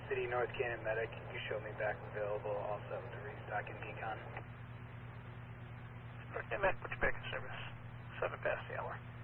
City, North Cannon Medic. You showed me back available also to restock in Decon. North Cannon Medic, put you back in service. 7 past the hour.